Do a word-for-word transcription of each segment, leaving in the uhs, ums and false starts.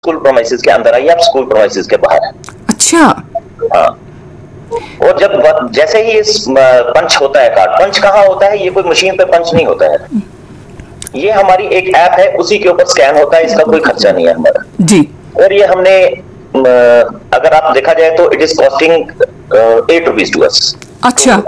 School प्रोमाइसेस के अंदर आइए, आप स्कूल प्रोमाइसेस के बाहर हैं। अच्छा। हाँ, और जब जैसे ही इस पंच होता है कार्ड, पंच कहाँ होता है, ये कोई मशीन पे पंच नहीं होता है, ये हमारी एक ऐप है, उसी के ऊपर स्कैन होता है, इसका कोई खर्चा नहीं है हमारा जी। और ये हमने अगर आप देखा जाए तो it is costing eight rupees to us. अच्छा।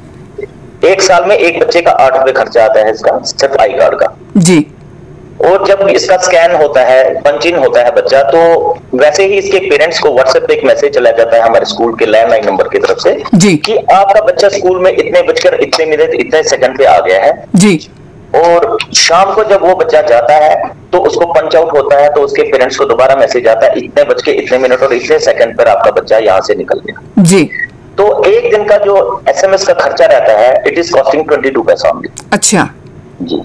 एक साल में एक बच्चे का आठ रुपए खर्चा आता है इसका, सिर्फ आई कार्ड का जी। और जब इसका स्कैन होता है, पंच इन होता है बच्चा, तो वैसे ही इसके पेरेंट्स को व्हाट्सएप पे एक मैसेज चला जाता है हमारे स्कूल के लैंडलाइन नंबर की तरफ से जी कि आपका बच्चा स्कूल में इतने बजकर इतने मिनट इतने सेकंड पे आ गया है जी। और शाम को जब वो बच्चा जाता है तो उसको पंच आउट होता है, तो उसके पेरेंट्स को दोबारा मैसेज आता है इतने बज के इतने मिनट और इतने सेकंड पर आपका बच्चा यहाँ से निकल गया जी। तो एक दिन का जो एसएमएस का खर्चा रहता है it is costing twenty two पैसा ओनली। अच्छा जी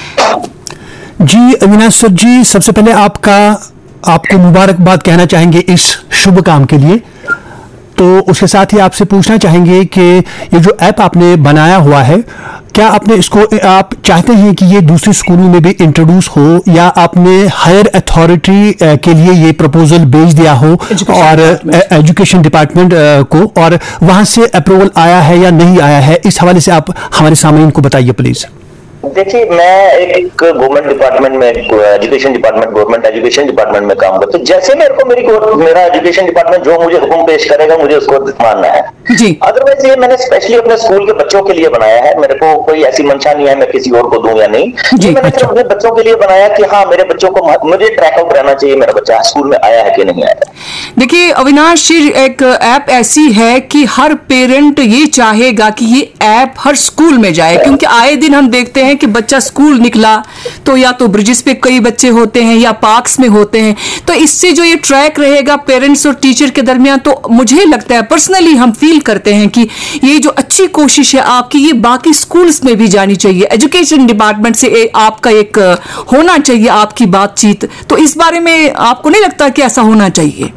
जी। अविनाश सर जी, सबसे पहले आपका आपको मुबारकबाद कहना चाहेंगे इस शुभ काम के लिए, तो उसके साथ ही आपसे पूछना चाहेंगे कि ये जो ऐप आपने बनाया हुआ है, क्या आपने इसको आप चाहते हैं कि ये दूसरे स्कूलों में भी इंट्रोड्यूस हो, या आपने हायर अथॉरिटी के लिए ये प्रपोजल भेज दिया हो और एजुकेशन डिपार्टमेंट को, और वहां से अप्रूवल आया है या नहीं आया है, इस हवाले से आप हमारे सामने को बताइए प्लीज। देखिए, मैं एक गवर्नमेंट डिपार्टमेंट में, education department, government education department में काम करता हूँ। जैसे मेरे को मेरी मेरा एजुकेशन डिपार्टमेंट जो मुझे हुक्म पेश करेगा मुझे उसको मानना है जी। अदरवाइज ये मैंने स्पेशली अपने स्कूल के बच्चों के लिए बनाया है, मेरे को कोई ऐसी मंशा नहीं है मैं किसी और को दूं या नहीं जी। मैंने सिर्फ अपने बच्चों के लिए बनाया कि हाँ मेरे बच्चों को, मुझे ट्रैक आउट रहना चाहिए मेरा बच्चा स्कूल में आया है कि नहीं आया। देखिए अविनाश जी, एक ऐप ऐसी है कि हर पेरेंट ये चाहेगा कि ये ऐप हर स्कूल में जाए, क्योंकि आए दिन हम देखते हैं कि बच्चा स्कूल निकला तो या तो ब्रिजेस पे कई बच्चे होते हैं या पार्क्स में होते हैं, तो इससे जो ये ट्रैक रहेगा पेरेंट्स और टीचर के दरमियान, तो मुझे लगता है पर्सनली हम फील करते हैं कि ये जो अच्छी कोशिश है आपकी, ये बाकी स्कूल्स में भी जानी चाहिए। एजुकेशन डिपार्टमेंट से आपका एक होना चाहिए आपकी बातचीत, तो इस बारे में आपको नहीं लगता कि ऐसा होना चाहिए?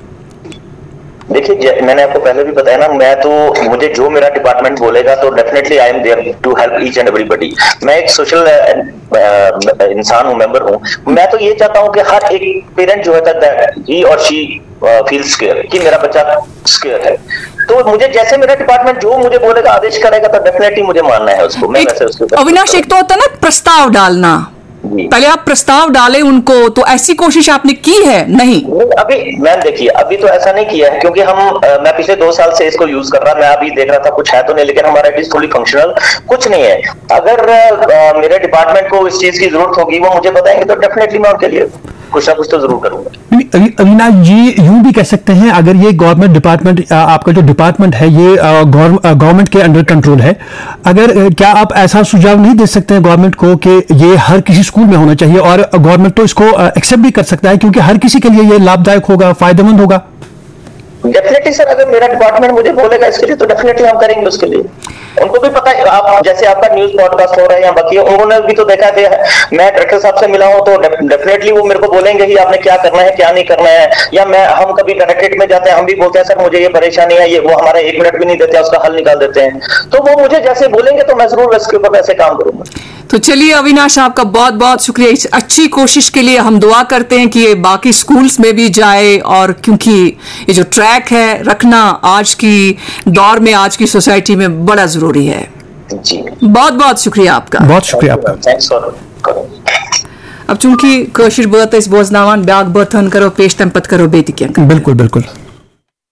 देखिए, मैंने आपको पहले भी बताया ना, मैं तो मुझे जो मेरा डिपार्टमेंट बोलेगा तो definitely I am there to help each and everybody. मैं एक सोशल इंसान हूँ, मेंबर हूँ। मैं तो ये चाहता हूँ कि हर एक पेरेंट जो है ही और शी फील स्केयर कि मेरा बच्चा स्केयर है, तो मुझे जैसे मेरा डिपार्टमेंट जो मुझे बोलेगा, आदेश करेगा, तो डेफिनेटली मुझे मानना है उसको। मैं वैसे उसको अविनाश, एक तो होता है ना प्रस्ताव डालना, पहले आप प्रस्ताव डालें उनको, तो ऐसी कोशिश आपने की है? नहीं, अभी मैम देखिए, अभी तो ऐसा नहीं किया है क्योंकि हम आ, मैं पिछले दो साल से इसको यूज कर रहा, मैं अभी देख रहा था कुछ है तो नहीं, लेकिन हमारा इट इज फुली फंक्शनल, कुछ नहीं है। अगर आ, मेरे डिपार्टमेंट को इस चीज की जरूरत होगी, वो मुझे बताएंगे तो डेफिनेटली मैं उनके लिए कुछ ना कुछ तो जरूर करूंगा। अविनाश जी, यूं भी कह सकते हैं, अगर ये गवर्नमेंट डिपार्टमेंट, आपका जो डिपार्टमेंट है ये गवर्नमेंट के अंडर कंट्रोल है, अगर क्या आप ऐसा सुझाव नहीं दे सकते हैं गवर्नमेंट को कि ये हर किसी स्कूल में होना चाहिए, और गवर्नमेंट तो इसको एक्सेप्ट भी कर सकता है क्योंकि हर किसी के लिए ये लाभदायक होगा, फायदेमंद होगा? डेफिनेटली सर, अगर मेरा डिपार्टमेंट मुझे बोलेगा इसके लिए तो डेफिनेटली हम करेंगे उसके लिए। उनको भी पता है, आप जैसे आपका न्यूज पॉडकास्ट हो रहा है या बाकी, उन्होंने भी तो देखा है, मैं डायरेक्टर साहब से मिला हूं तो डेफिनेटली वो मेरे को बोलेंगे कि आपने क्या करना है क्या नहीं करना है, या मैं हम कभी डायरेक्टरेट में जाते हैं, हम भी बोलते हैं सर मुझे ये परेशानी है, ये वो हमारा एक मिनट भी नहीं देते, उसका हल निकाल देते हैं, तो वो मुझे जैसे बोलेंगे तो मैं जरूर इसके ऊपर वैसे काम करूंगा। तो चलिए अविनाश, आपका बहुत बहुत शुक्रिया इस अच्छी कोशिश के लिए। हम दुआ करते हैं कि ये बाकी स्कूल्स में भी जाए, और क्योंकि ये जो ट्रैक है रखना आज की दौर में, आज की सोसाइटी में बड़ा जरूरी है जी। बहुत बहुत शुक्रिया आपका। बहुत शुक्रिया आपका। Thanks for. अब चूंकि कशिर बात बोजनावान ब्याक बर्थन करो पेश तम पत करो बेति क्या। बिल्कुल बिल्कुल।